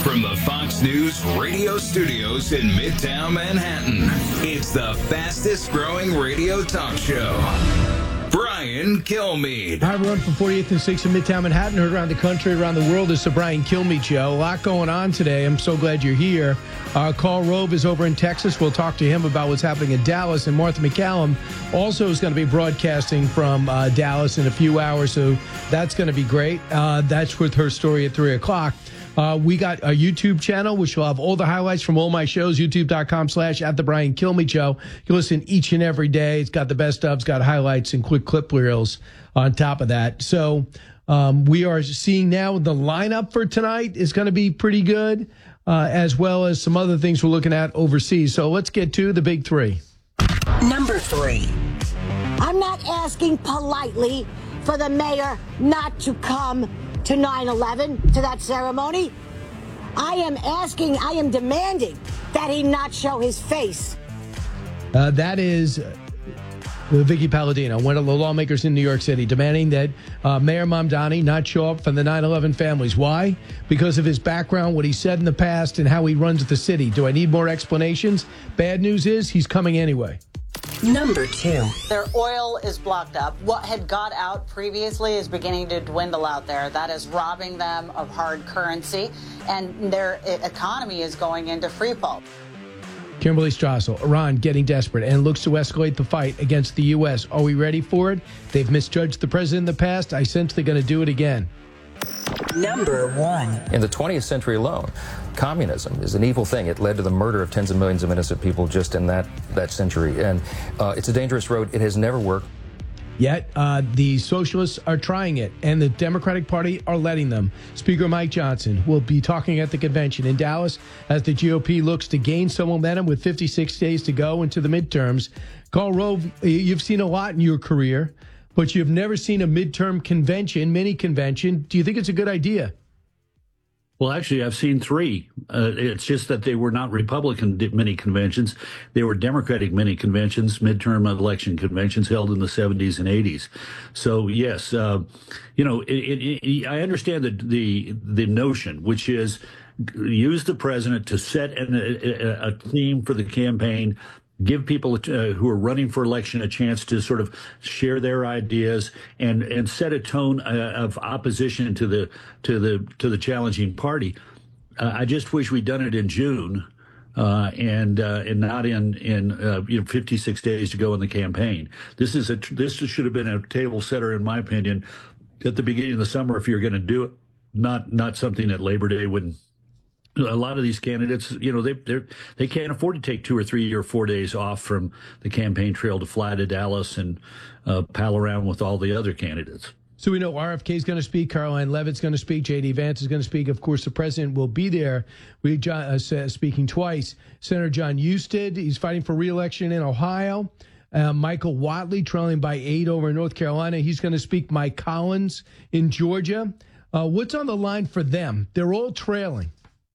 From the Fox News radio studios in Midtown Manhattan, it's the fastest growing radio talk show. Brian Kilmeade. Hi, everyone, from 48th and 6th in Midtown Manhattan, heard around the country, around the world. It's the Brian Kilmeade Show. A lot going on today. I'm so glad you're here. Karl Rove is over in Texas. We'll talk to him about what's happening in Dallas. And Martha MacCallum also is going to be broadcasting from Dallas in a few hours, so that's going to be great. That's with her story at 3 o'clock. We got a YouTube channel, which will have all the highlights from all my shows, youtube.com/@thebriankilmeadshow. You can listen each and every day. It's got the best of, it's got highlights and quick clip reels on top of that. So we are seeing now the lineup for tonight is going to be pretty good, as well as some other things we're looking at overseas. So let's get to the big three. Number 3. I'm not asking politely for the mayor not to come to 9/11, to that ceremony. I am demanding that he not show his face. That is Vicky Palladino, one of the lawmakers in New York City, demanding that Mayor Mamdani not show up for the 9/11 families. Why? Because of his background, what he said in the past, and how he runs the city. Do I need more explanations? Bad news is he's coming anyway. Number 2. Their oil is blocked up. What had got out previously is beginning to dwindle out there. That is robbing them of hard currency, and their economy is going into free fall. Kimberly Strassel, Iran getting desperate and looks to escalate the fight against the U.S. Are we ready for it? They've misjudged the president in the past. I sense they're going to do it again. Number 1. In the 20th century alone, communism is an evil thing. It led to the murder of tens of millions of innocent people just in that century. And it's a dangerous road. It has never worked. Yet the socialists are trying it, and the Democratic Party are letting them. Speaker Mike Johnson will be talking at the convention in Dallas as the GOP looks to gain some momentum with 56 days to go into the midterms. Karl Rove, you've seen a lot in your career, but you've never seen a midterm convention, mini convention. Do you think it's a good idea? Well, actually, I've seen 3. It's just that they were not Republican mini conventions. They were Democratic mini conventions, midterm election conventions held in the 70s and 80s. So, yes, I understand the notion, which is use the president to set a theme for the campaign, give people who are running for election a chance to sort of share their ideas and set a tone of opposition to the challenging party. I just wish we'd done it in June and not in 56 days to go in the campaign. This should have been a table setter, in my opinion, at the beginning of the summer if you're going to do it, not something at Labor Day when. A lot of these candidates, they can't afford to take 2 or 3 or 4 days off from the campaign trail to fly to Dallas and pal around with all the other candidates. So we know RFK is going to speak, Caroline Leavitt's going to speak, J.D. Vance is going to speak. Of course, the president will be there. We speaking twice. Senator John Husted, he's fighting for re-election in Ohio. Michael Whatley trailing by 8 over in North Carolina. He's going to speak. Mike Collins in Georgia. What's on the line for them? They're all trailing.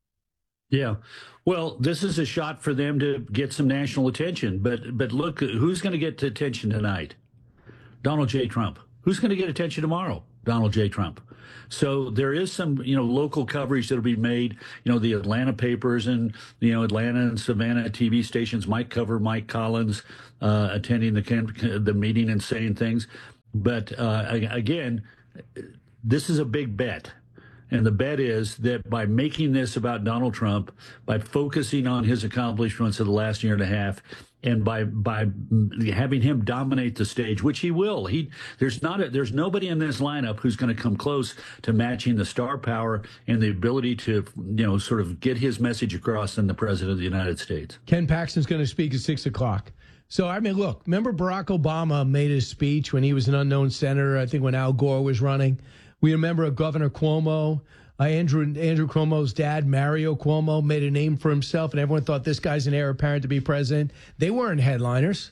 Yeah. Well, this is a shot for them to get some national attention. But look, who's going to get attention tonight? Donald J. Trump. Who's going to get attention tomorrow? Donald J. Trump. So there is some, local coverage that'll be made. The Atlanta papers and, Atlanta and Savannah TV stations might cover Mike Collins attending the meeting and saying things. But again, this is a big bet. And the bet is that by making this about Donald Trump, by focusing on his accomplishments of the last year and a half, and by having him dominate the stage, which he will, there's nobody in this lineup who's going to come close to matching the star power and the ability to sort of get his message across than the president of the United States. Ken Paxton's going to speak at 6 o'clock. So, look, remember Barack Obama made his speech when he was an unknown senator, I think when Al Gore was running. We remember Governor Cuomo, Andrew Cuomo's dad, Mario Cuomo, made a name for himself, and everyone thought this guy's an heir apparent to be president. They weren't headliners.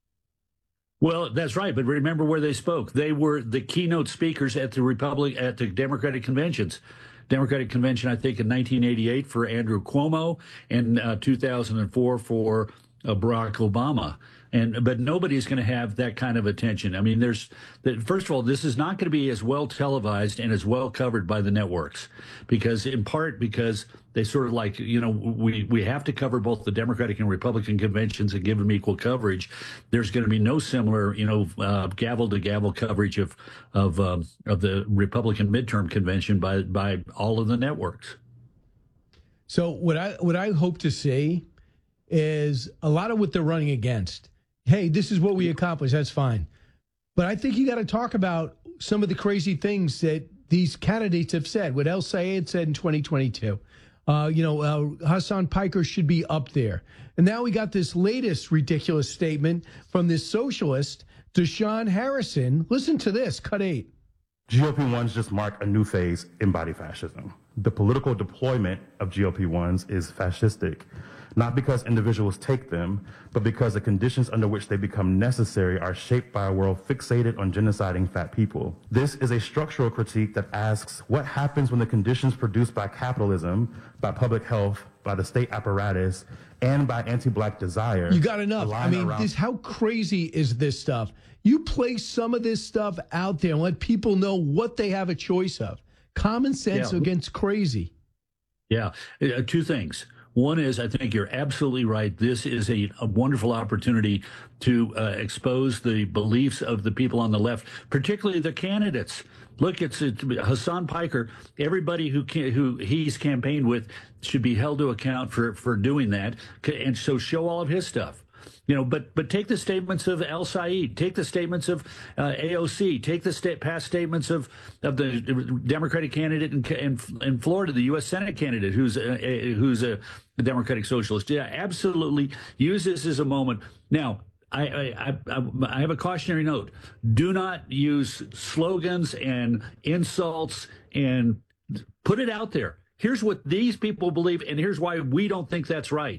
Well, that's right. But remember where they spoke. They were the keynote speakers at the Democratic conventions. Democratic convention, I think, in 1988 for Andrew Cuomo and 2004 for Barack Obama. But nobody's going to have that kind of attention. I mean, first of all, this is not going to be as well televised and as well covered by the networks, because they sort of like, we have to cover both the Democratic and Republican conventions and give them equal coverage. There's going to be no similar, gavel to gavel coverage of the Republican midterm convention by all of the networks. So what I hope to see is a lot of what they're running against. Hey, this is what we accomplished. That's fine. But I think you got to talk about some of the crazy things that these candidates have said. What El Sayed said in 2022. Hassan Piker should be up there. And now we got this latest ridiculous statement from this socialist, Deshaun Harrison. Listen to this, cut 8. GOP-1s just mark a new phase in body fascism. The political deployment of GOP-1s is fascistic, not because individuals take them, but because the conditions under which they become necessary are shaped by a world fixated on genociding fat people. This is a structural critique that asks what happens when the conditions produced by capitalism, by public health, by the state apparatus, and by anti-black desire. You got enough. I mean, how crazy is this stuff? You place some of this stuff out there and let people know what they have a choice of. Common sense against crazy. Yeah. Two things. One is, I think you're absolutely right. This is a wonderful opportunity to expose the beliefs of the people on the left, particularly the candidates. Look, it's Hassan Piker. Everybody who he's campaigned with should be held to account for doing that, and so show all of his stuff. But take the statements of El Sayed, take the statements of AOC, take the past statements of the Democratic candidate in Florida, the U.S. Senate candidate, who's a Democratic socialist. Yeah, absolutely. Use this as a moment. Now, I have a cautionary note. Do not use slogans and insults and put it out there. Here's what these people believe, and here's why we don't think that's right.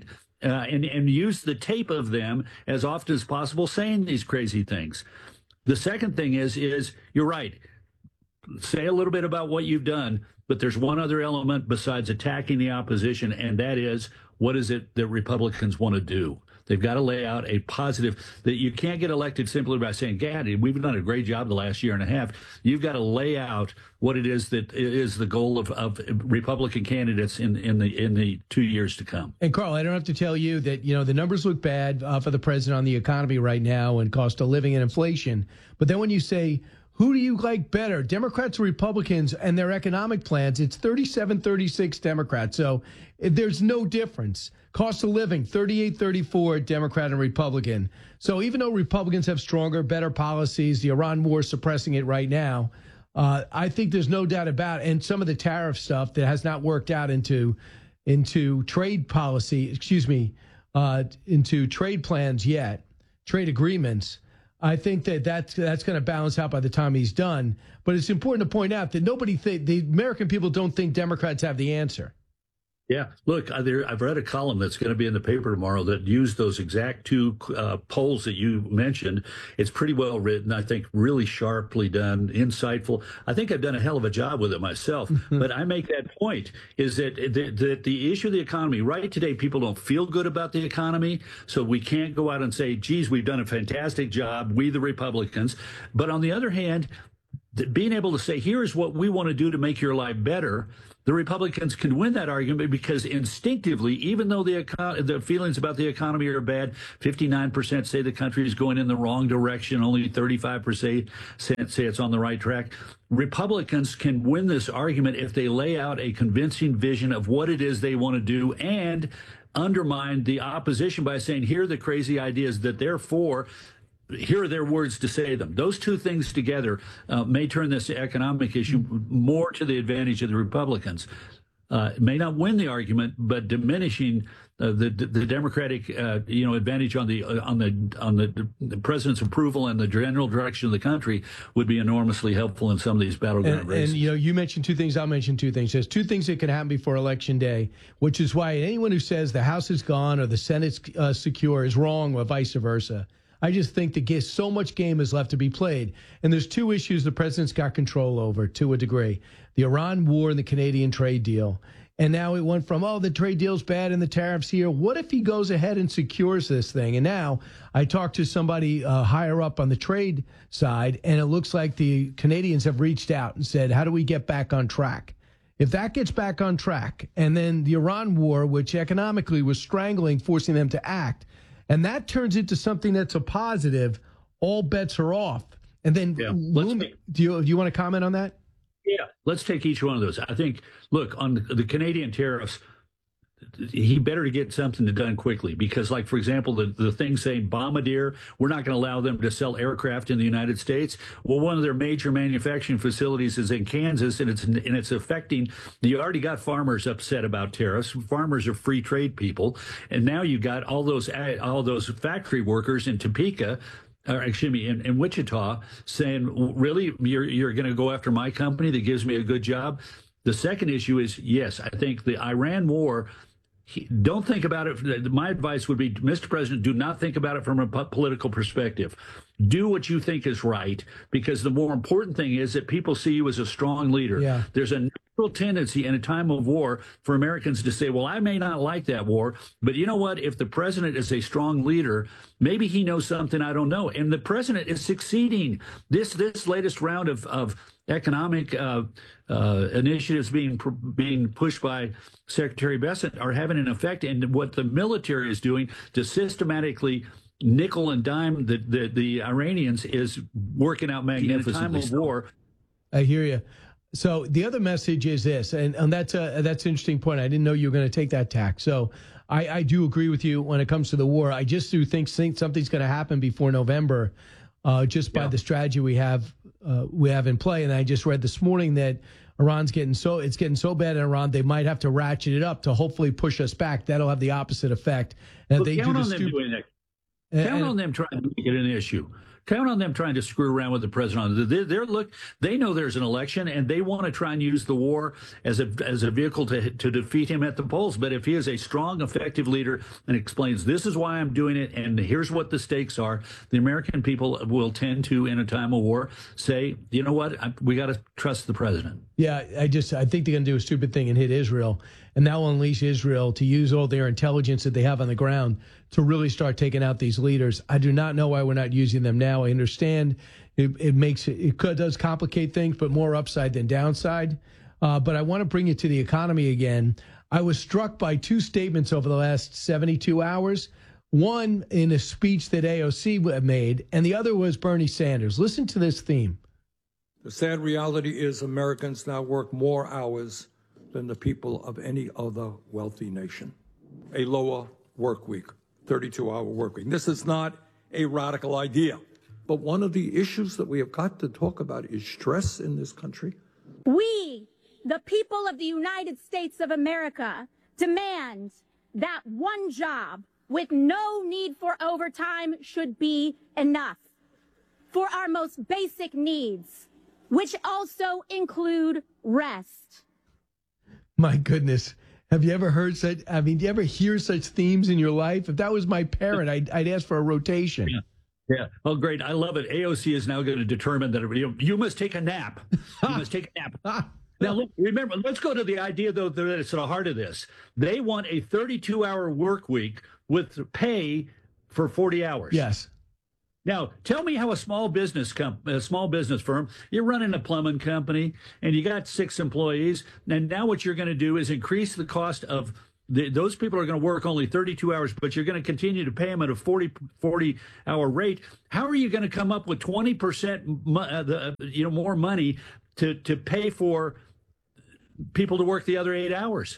And use the tape of them as often as possible saying these crazy things. The second thing is you're right. Say a little bit about what you've done, but there's one other element besides attacking the opposition, and that is, what is it that Republicans want to do? They've got to lay out a positive, that you can't get elected simply by saying, "God, we've done a great job the last year and a half." You've got to lay out what it is that is the goal of Republican candidates in the 2 years to come. And Carl, I don't have to tell you that, the numbers look bad for the president on the economy right now and cost of living and inflation. But then when you say, who do you like better, Democrats or Republicans and their economic plans, it's 37-36 Democrats. So there's no difference. Cost of living, 38-34 Democrat and Republican. So even though Republicans have stronger, better policies, the Iran war suppressing it right now, I think there's no doubt about it. And some of the tariff stuff that has not worked out into trade policy, into trade plans yet, trade agreements. I think that's going to balance out by the time he's done. But it's important to point out that the American people don't think Democrats have the answer. Yeah, look, I've read a column that's going to be in the paper tomorrow that used those exact two polls that you mentioned. It's pretty well written, I think, really sharply done, insightful. I think I've done a hell of a job with it myself. But I make that point, is that the issue of the economy, right today, people don't feel good about the economy, so we can't go out and say, geez, we've done a fantastic job, we the Republicans. But on the other hand, being able to say, here's what we want to do to make your life better, the Republicans can win that argument because instinctively, even though the feelings about the economy are bad, 59% say the country is going in the wrong direction, only 35% say it's on the right track. Republicans can win this argument if they lay out a convincing vision of what it is they want to do and undermine the opposition by saying, here are the crazy ideas that they're for. Here are their words to say them. Those two things together may turn this economic issue more to the advantage of the Republicans. It may not win the argument, but diminishing the Democratic advantage on the president's approval and the general direction of the country would be enormously helpful in some of these battleground races. And you mentioned two things. I'll mention two things. There's two things that can happen before Election Day, which is why anyone who says the House is gone or the Senate's secure is wrong, or vice versa. I just think so much game is left to be played. And there's two issues the president's got control over to a degree. The Iran war and the Canadian trade deal. And now it went from, the trade deal's bad and the tariffs here. What if he goes ahead and secures this thing? And now I talked to somebody higher up on the trade side, and it looks like the Canadians have reached out and said, how do we get back on track? If that gets back on track, and then the Iran war, which economically was strangling, forcing them to act, and that turns into something that's a positive, all bets are off. And then, do you want to comment on that? Yeah, let's take each one of those. I think, look, on the Canadian tariffs, he better get something done quickly because, like, for example, the thing saying Bombardier, we're not going to allow them to sell aircraft in the United States. Well, one of their major manufacturing facilities is in Kansas, and it's affecting. You already got farmers upset about tariffs. Farmers are free trade people, and now you got all those factory workers in Topeka. In Wichita, saying, really, you're going to go after my company that gives me a good job? The second issue is, yes, I think the Iran war, don't think about it. My advice would be, Mr. President, do not think about it from a political perspective. Do what you think is right, because the more important thing is that people see you as a strong leader. Yeah. There's a natural tendency in a time of war for Americans to say, well, I may not like that war, but you know what? If the president is a strong leader, maybe he knows something I don't know. And the president is succeeding. This latest round of economic initiatives being pushed by Secretary Bessent are having an effect. And what the military is doing to systematically nickel and dime the Iranians is working out magnificently. In a time of war. I hear you. So the other message is this, and that's an interesting point. I didn't know you were going to take that tack. So I do agree with you when it comes to the war. I just do think something's going to happen before November, just by the strategy we have in play. And I just read this morning that Iran's getting so bad in Iran, they might have to ratchet it up to hopefully push us back. That'll have the opposite effect. And they count on them doing that. Count on them trying to make it an issue. Count on them trying to screw around with the president. They know there's an election, and they want to try and use the war as a vehicle to defeat him at the polls. But if he is a strong, effective leader and explains, this is why I'm doing it, and here's what the stakes are, the American people will tend to, in a time of war, say, you know what, we got to trust the president. Yeah, I think they're going to do a stupid thing and hit Israel, and that will unleash Israel to use all their intelligence that they have on the ground to really start taking out these leaders. I do not know why we're not using them now. I understand it does complicate things, but more upside than downside. But I want to bring you to the economy again. I was struck by two statements over the last 72 hours. One in a speech that AOC made, and the other was Bernie Sanders. Listen to this theme. The sad reality is Americans now work more hours than the people of any other wealthy nation. A lower work week, 32-hour work week. This is not a radical idea, but one of the issues that we have got to talk about is stress in this country. We, the people of the United States of America, demand that one job with no need for overtime should be enough for our most basic needs, which also include rest. My goodness. Have you ever heard such, do you ever hear such themes in your life? If that was my parent, I'd ask for a rotation. Yeah. Oh, great. I love it. AOC is now going to determine that you must take a nap. You must take a nap. Now, look, remember, let's go to the idea, though, that it's at the heart of this. They want a 32-hour work week with pay for 40 hours. Yes. Now, tell me how a small business firm, you're running a plumbing company, and you got 6 employees, and now what you're going to do is increase the cost of those people are going to work only 32 hours, but you're going to continue to pay them at a 40-hour rate. How are you going to come up with 20% more money to pay for people to work the other 8 hours?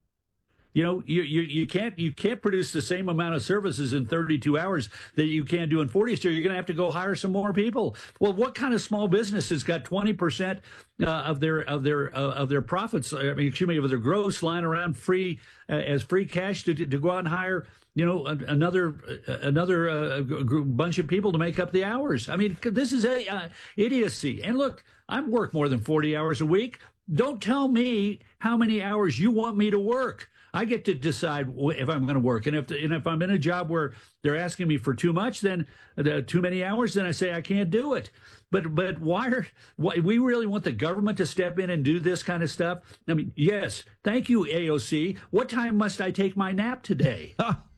You can't produce the same amount of services in 32 hours that you can do in 40. So you're going to have to go hire some more people. Well, what kind of small business has got 20% of their profits? Of their gross lying around free as free cash to go out and hire another bunch of people to make up the hours. I mean, this is idiocy. And look, I've worked more than 40 hours a week. Don't tell me how many hours you want me to work. I get to decide if I'm going to work. And if I'm in a job where they're asking me for too much, then too many hours, then I say I can't do it. But why we really want the government to step in and do this kind of stuff? I mean, yes, thank you, AOC. What time must I take my nap today?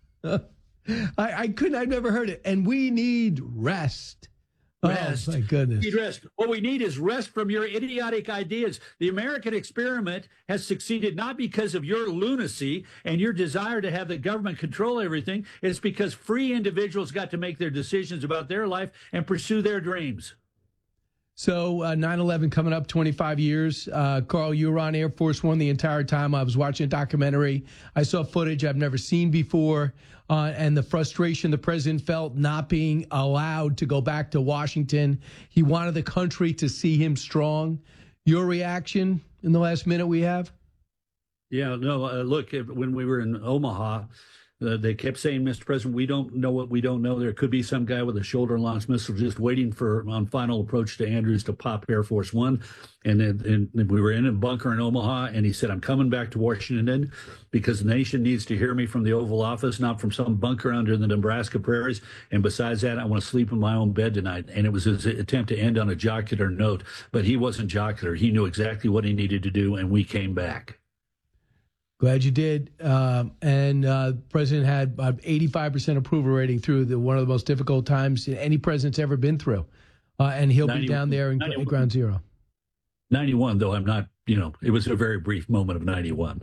I've never heard it. And we need rest. Rest. Oh, my goodness. We need rest. What we need is rest from your idiotic ideas. The American experiment has succeeded not because of your lunacy and your desire to have the government control everything. It's because free individuals got to make their decisions about their life and pursue their dreams. So 9/11 coming up, 25 years. Carl, you were on Air Force One the entire time. I was watching a documentary. I saw footage I've never seen before. And the frustration the president felt not being allowed to go back to Washington. He wanted the country to see him strong. Your reaction in the last minute we have? Yeah, no, look, when we were in Omaha, they kept saying, Mr. President, we don't know what we don't know. There could be some guy with a shoulder-launched missile just waiting on final approach to Andrews to pop Air Force One. And then we were in a bunker in Omaha, and he said, I'm coming back to Washington because the nation needs to hear me from the Oval Office, not from some bunker under the Nebraska prairies. And besides that, I want to sleep in my own bed tonight. And it was his attempt to end on a jocular note, but he wasn't jocular. He knew exactly what he needed to do, and we came back. Glad you did. And President had about 85% approval rating through one of the most difficult times any president's ever been through. And he'll be down there in ground zero. 91, though I'm not, it was a very brief moment of 91%.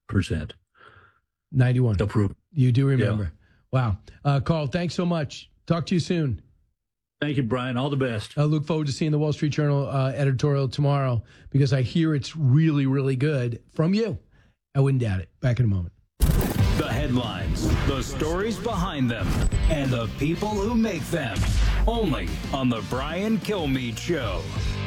91. Approval. You do remember. Yeah. Wow. Carl, thanks so much. Talk to you soon. Thank you, Brian. All the best. I look forward to seeing the Wall Street Journal editorial tomorrow because I hear it's really, really good from you. I wouldn't doubt it. Back in a moment. The headlines, the stories behind them, and the people who make them. Only on The Brian Kilmeade Show.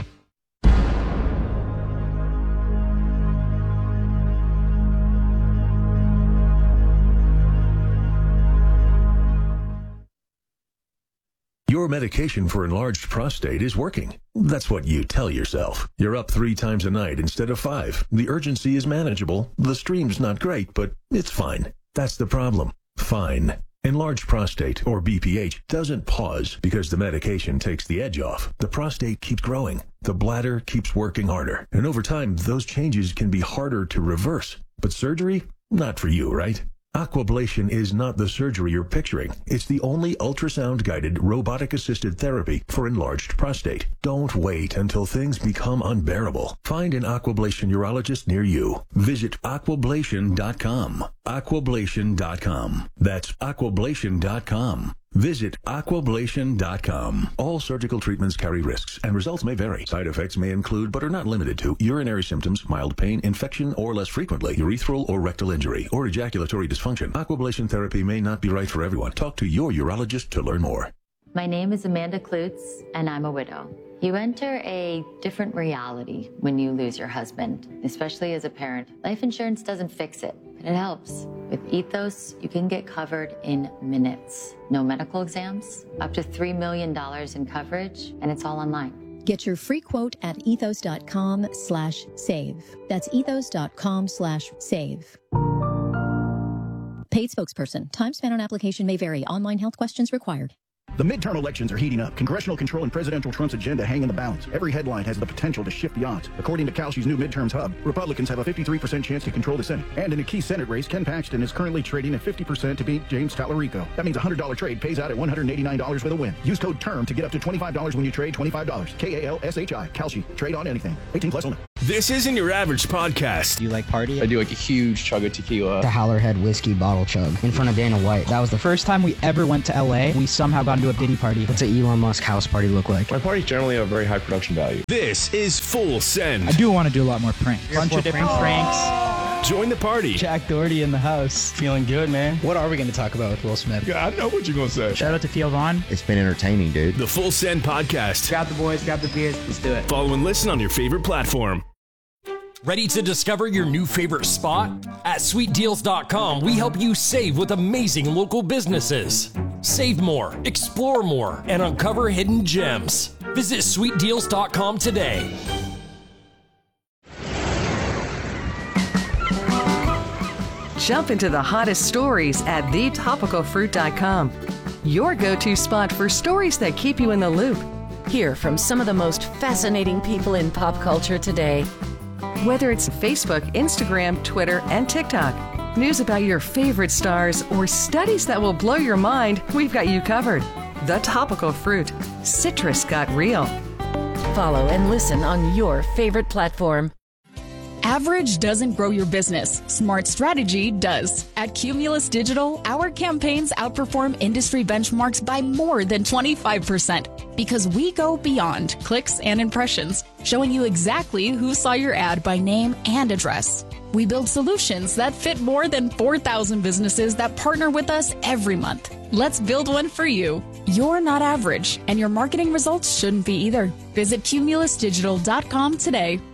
Your medication for enlarged prostate is working. That's what you tell yourself. You're up 3 times a night instead of 5. The urgency is manageable. The stream's not great, but it's fine. That's the problem. Fine. Enlarged prostate, or BPH, doesn't pause because the medication takes the edge off. The prostate keeps growing. The bladder keeps working harder. And over time, those changes can be harder to reverse. But surgery? Not for you, right? Aquablation is not the surgery you're picturing. It's the only ultrasound-guided, robotic-assisted therapy for enlarged prostate. Don't wait until things become unbearable. Find an Aquablation urologist near you. Visit aquablation.com. Aquablation.com. That's aquablation.com. Visit aquablation.com. All surgical treatments carry risks, and results may vary. Side effects may include, but are not limited to, urinary symptoms, mild pain, infection, or less frequently, urethral or rectal injury, or ejaculatory dysfunction. Aquablation therapy may not be right for everyone. Talk to your urologist to learn more. My name is Amanda Klutz, and I'm a widow. You enter a different reality when you lose your husband, especially as a parent. Life insurance doesn't fix it, but it helps. With Ethos, you can get covered in minutes. No medical exams, up to $3 million in coverage, and it's all online. Get your free quote at ethos.com/save. That's ethos.com/save. Paid spokesperson. Time spent on application may vary. Online health questions required. The midterm elections are heating up. Congressional control and presidential Trump's agenda hang in the balance. Every headline has the potential to shift the odds. According to Kalshi's new midterms hub, Republicans have a 53% chance to control the Senate. And in a key Senate race, Ken Paxton is currently trading at 50% to beat James Tallarico. That means a $100 trade pays out at $189 with a win. Use code TERM to get up to $25 when you trade $25. KALSHI. Kalshi. Trade on anything. 18 plus only. This isn't your average podcast. Do you like party? I do like a huge chug of tequila. The Howlerhead whiskey bottle chug in front of Dana White. That was the first time we ever went to LA. We somehow got into a Diddy party. What's an Elon Musk house party look like? My parties generally have very high production value. This is Full Send. I do want to do a lot more pranks. Bunch of different pranks. Join the party. Jack Doherty in the house. Feeling good, man. What are we going to talk about with Will Smith? Yeah, I know what you're going to say. Shout out to Theo Vaughn. It's been entertaining, dude. The Full Send podcast. Grab the boys, grab the beers. Let's do it. Follow and listen on your favorite platform. Ready to discover your new favorite spot? At SweetDeals.com, we help you save with amazing local businesses. Save more, explore more, and uncover hidden gems. Visit SweetDeals.com today. Jump into the hottest stories at thetopicalfruit.com. Your go-to spot for stories that keep you in the loop. Hear from some of the most fascinating people in pop culture today. Whether it's Facebook, Instagram, Twitter, and TikTok, news about your favorite stars, or studies that will blow your mind, we've got you covered. The Topical Fruit. Citrus got real. Follow and listen on your favorite platform. Average doesn't grow your business. Smart strategy does. At Cumulus Digital, our campaigns outperform industry benchmarks by more than 25% because we go beyond clicks and impressions, showing you exactly who saw your ad by name and address. We build solutions that fit more than 4,000 businesses that partner with us every month. Let's build one for you. You're not average, and your marketing results shouldn't be either. Visit cumulusdigital.com today.